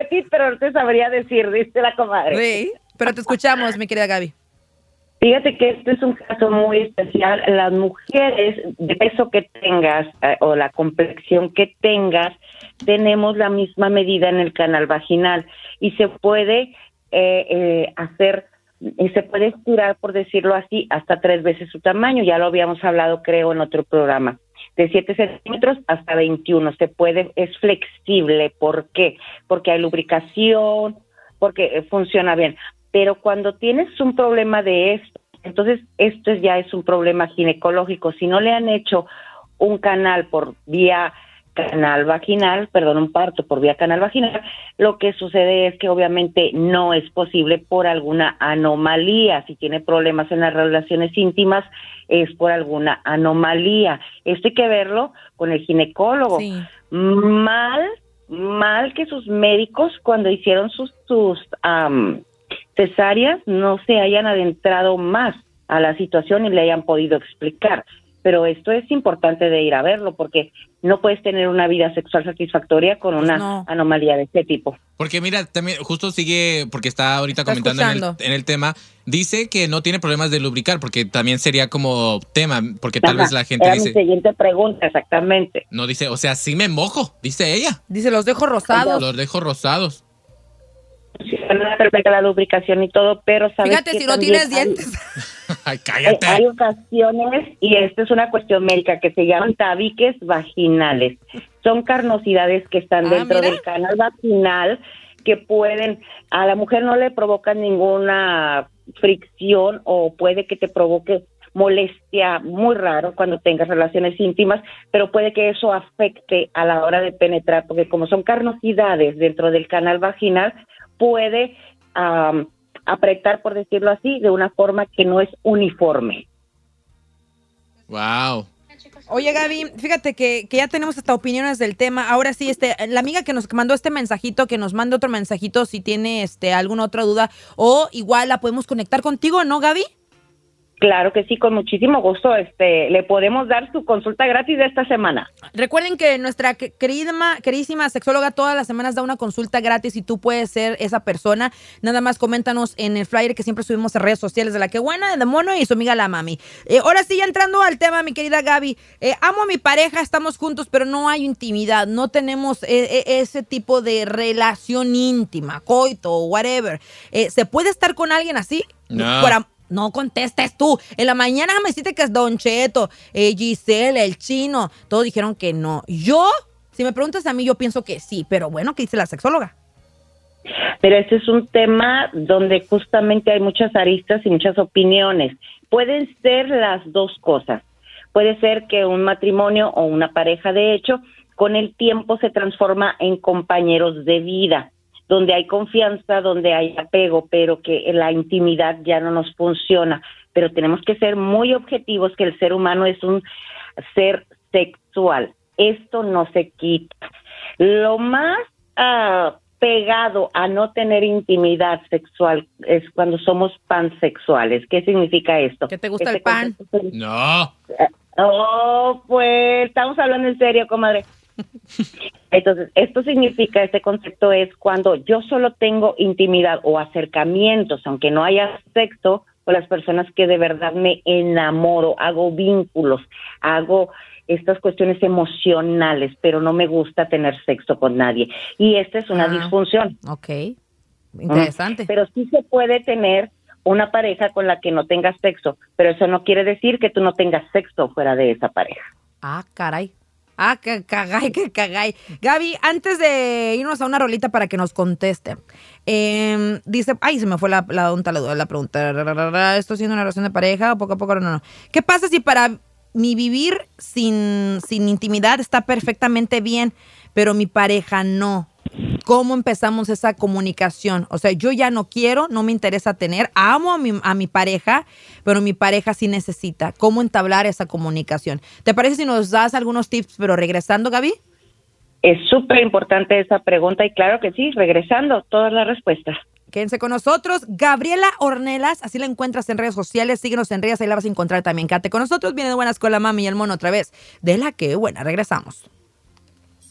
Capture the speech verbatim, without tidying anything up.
repetir, pero no te sabría decir, dice la comadre. Sí, pero te escuchamos, mi querida Gaby. Fíjate que este es un caso muy especial. Las mujeres, de peso que tengas eh, o la complexión que tengas, tenemos la misma medida en el canal vaginal y se puede eh, eh, hacer, y se puede estirar, por decirlo así, hasta tres veces su tamaño. Ya lo habíamos hablado, creo, en otro programa. De siete centímetros hasta veintiuno. Se puede, es flexible. ¿Por qué? Porque hay lubricación, porque eh, funciona bien. Pero cuando tienes un problema de esto, entonces esto ya es un problema ginecológico. Si no le han hecho un canal por vía canal vaginal, perdón, un parto por vía canal vaginal, lo que sucede es que obviamente no es posible por alguna anomalía. Si tiene problemas en las relaciones íntimas, es por alguna anomalía. Esto hay que verlo con el ginecólogo. Sí. Mal, mal que sus médicos cuando hicieron sus, sus um, cesáreas no se hayan adentrado más a la situación y le hayan podido explicar. Pero esto es importante de ir a verlo porque no puedes tener una vida sexual satisfactoria con una pues no. anomalía de este tipo. Porque mira, también justo sigue, porque está ahorita Está comentando en el, escuchando. en el tema, dice que no tiene problemas de lubricar, porque también sería como tema, porque tal Ajá, vez la gente era dice, mi siguiente pregunta, exactamente. no dice, o sea, sí me mojo, dice ella, Dice, los dejo rosados. los dejo rosados. Funciona perfecta la lubricación y todo, pero sabes Fíjate que si no también tienes hay- dientes. Ay, hay, cállate. hay ocasiones, y esta es una cuestión médica, que se llaman tabiques vaginales. Son carnosidades que están Ah, dentro mira. del canal vaginal que pueden, a la mujer no le provocan ninguna fricción o puede que te provoque molestia muy raro cuando tengas relaciones íntimas, pero puede que eso afecte a la hora de penetrar, porque como son carnosidades dentro del canal vaginal, puede um, apretar, por decirlo así, de una forma que no es uniforme. Wow. Oye, Gaby, fíjate que, que ya tenemos hasta opiniones del tema. Ahora sí, este, la amiga que nos mandó este mensajito, que nos mande otro mensajito si tiene este alguna otra duda, o igual la podemos conectar contigo, ¿no, Gaby? Claro que sí, con muchísimo gusto. Este, le podemos dar su consulta gratis de esta semana. Recuerden que nuestra que- queridísima, queridísima sexóloga todas las semanas da una consulta gratis y tú puedes ser esa persona. Nada más coméntanos en el flyer que siempre subimos en redes sociales de La Que Buena, de Mono y su amiga La Mami. Eh, ahora sí, ya entrando al tema, mi querida Gaby. Eh, amo a mi pareja, estamos juntos, pero no hay intimidad. No tenemos eh, eh, ese tipo de relación íntima, coito o whatever. Eh, ¿Se puede estar con alguien así? No. Para- No contestes tú. En la mañana me dijiste que es Don Cheto, eh, Giselle, el chino. Todos dijeron que no. Yo, si me preguntas a mí, yo pienso que sí. Pero bueno, ¿qué dice la sexóloga? Pero este es un tema donde justamente hay muchas aristas y muchas opiniones. Pueden ser las dos cosas. Puede ser que un matrimonio o una pareja de hecho, con el tiempo se transforma en compañeros de vida, donde hay confianza, donde hay apego, pero que la intimidad ya no nos funciona. Pero tenemos que ser muy objetivos que el ser humano es un ser sexual. Esto no se quita. Lo más uh, pegado a no tener intimidad sexual es cuando somos pansexuales. ¿Qué significa esto? ¿Que te gusta Este el pan? concepto- No. Oh, pues estamos hablando en serio, comadre. Entonces, esto significa, este concepto es cuando yo solo tengo intimidad o acercamientos, aunque no haya sexo, con las personas que de verdad me enamoro, hago vínculos, hago estas cuestiones emocionales, pero no me gusta tener sexo con nadie. Y esta es una Ah. disfunción. Ok. Interesante. Pero sí se puede tener una pareja con la que no tengas sexo, pero eso no quiere decir que tú no tengas sexo fuera de esa pareja. Ah, caray. Ah, que cagay, que cagay. Gaby, antes de irnos a una rolita para que nos conteste, eh, dice, ay, se me fue la, la, la, la pregunta. ¿Estoy haciendo una relación de pareja o poco a poco? No, no. ¿Qué pasa si para mi vivir sin, sin intimidad está perfectamente bien, pero mi pareja no? ¿Cómo empezamos esa comunicación? O sea, yo ya no quiero, no me interesa tener, amo a mi, a mi pareja, pero mi pareja sí necesita. ¿Cómo entablar esa comunicación? ¿Te parece si nos das algunos tips, pero regresando, Gaby? Es súper importante esa pregunta y claro que sí, regresando, todas las respuestas. Quédense con nosotros. Gabriela Ornelas, así la encuentras en redes sociales. Síguenos en redes, ahí la vas a encontrar también. Quédate con nosotros. Viene de Buenas con la Mami y el Mono otra vez. De La Que Buena. Regresamos.